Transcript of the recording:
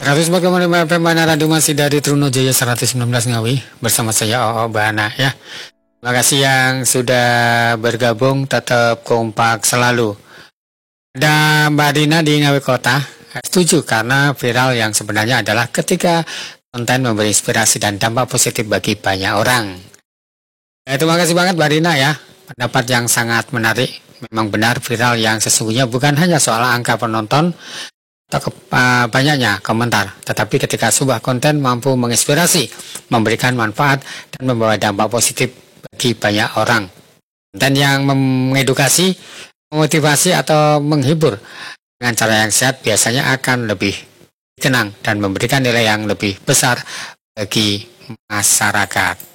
104,5 FM Bana Radio masih dari Trunojaya 119 Ngawi bersama saya OO Bana ya. Terima kasih yang sudah bergabung, tetap kompak selalu. Ada Mbak Dina di Ngawi Kota, setuju karena viral yang sebenarnya adalah ketika konten memberi inspirasi dan dampak positif bagi banyak orang. Terima kasih banget Mbak Dina ya, pendapat yang sangat menarik. Memang benar viral yang sesungguhnya bukan hanya soal angka penonton atau banyaknya komentar, tetapi ketika sebuah konten mampu menginspirasi, memberikan manfaat, dan membawa dampak positif bagi banyak orang. Konten yang mengedukasi, memotivasi, atau menghibur dengan cara yang sehat biasanya akan lebih tenang dan memberikan nilai yang lebih besar bagi masyarakat.